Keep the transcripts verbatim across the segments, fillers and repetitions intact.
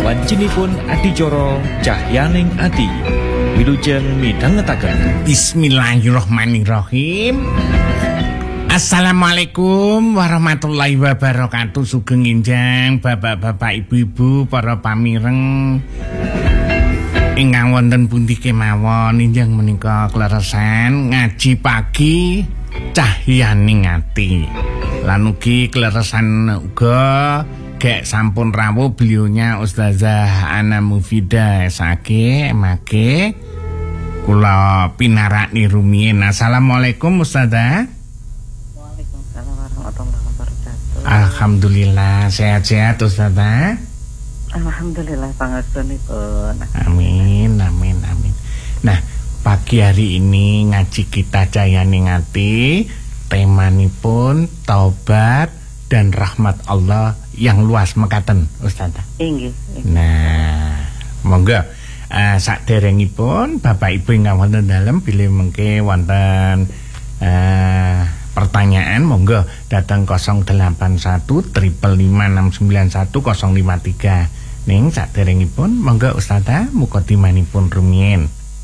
Wancinipun adicara Cahyaning Ati. Wilujeng midhangetaken. Bismillahirrahmanirrahim. Assalamualaikum warahmatullahi wabarakatuh. Sugeng enjang bapak-bapak ibu-ibu para pamireng ingkang wonten pundi kemawon, enjang menika kleresan ngaji pagi Cahyaning Ati. Lan ugi kleresan uga gek sampun rawuh beliaunya Ustazah Ana Mufidah S A G M A G. Kula pinarakni rumiyin. Assalamualaikum Ustazah. Waalaikumsalam warahmatullahi wabarakatuh. Alhamdulillah sehat-sehat Ustazah. Alhamdulillah pangastunipun. Amin amin amin. Nah, pagi hari ini ngaji kita Cahyaning Ati, temanipun taubat dan rahmat Allah yang luas mekaten Ustazah. Inggih. Nah, monggo uh, sakderengipun Bapak Ibu ingkang wonten dalem bilih mengke wonten uh, pertanyaan monggo datang nol delapan satu lima lima enam sembilan satu nol lima tiga. Ning sakderengipun monggo Ustazah mukadimanipun rumiyin.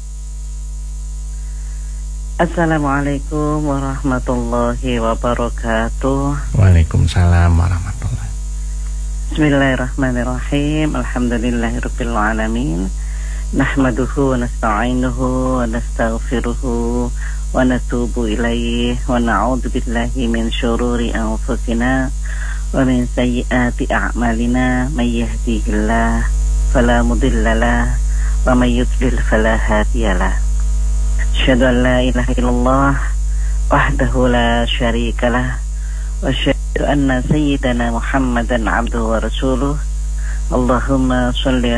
Assalamualaikum warahmatullahi wabarakatuh. Waalaikumsalam warahmatullahi. Bismillahirrahmanirrahim. Alhamdulillahirabbil alamin. Nahmaduhu wa nasta'inuhu wa nastaghfiruhu wa natubu ilaihi wa na'udzu billahi min syururi anfusina wa min sayyiati a'malina. May yahdihillahu fala mudilla lahu wa may yudlil fala hadiyalah. Asyhadu an la ilaha illallah wahdahu la syarikalah wa asyhadu anna sayyidana Muhammadan abduhu wa rasuluh. Allahumma shalli